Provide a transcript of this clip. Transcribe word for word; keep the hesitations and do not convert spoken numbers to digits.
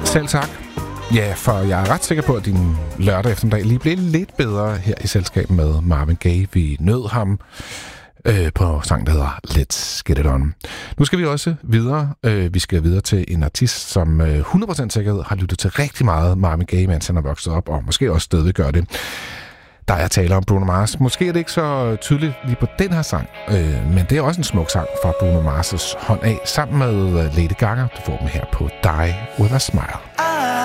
Selv tak. Ja, for jeg er ret sikker på, at din lørdag eftermiddag lige blev lidt bedre her i selskab med Marvin Gaye. Vi nød ham øh, på sang, der hedder Let's Get It On. Nu skal vi også videre. Øh, vi skal videre til en artist, som øh, hundrede procent sikkerhed har lyttet til rigtig meget Marvin Gaye, mens han er vokset op, og måske også stadig gør det. Der er tale om Bruno Mars. Måske er det ikke så tydeligt lige på den her sang, øh, men det er også en smuk sang fra Bruno Mars' hånd af, sammen med Lady Gaga. Du får dem her på Die With A Smile.